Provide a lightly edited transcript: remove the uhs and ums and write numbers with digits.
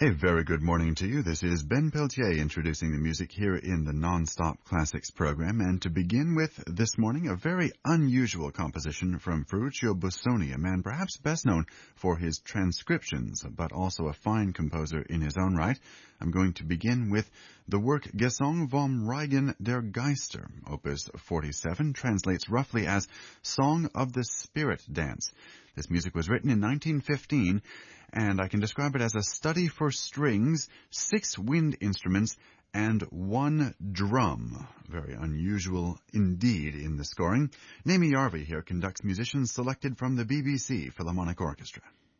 A very good morning to you. This is Ben Peltier introducing the music here in the Non-Stop Classics program. And to begin with this morning, a very unusual composition from Ferruccio Busoni, a man perhaps best known for his transcriptions, but also a fine composer in his own right. I'm going to begin with the work Gesang vom Reigen der Geister. Opus 47 translates roughly as Song of the Spirit Dance. This music was written in 1915, and I can describe it as a study for strings, 6 wind instruments, and 1 drum. Very unusual indeed in the scoring. Naomi Yarvi here conducts musicians selected from the BBC Philharmonic Orchestra.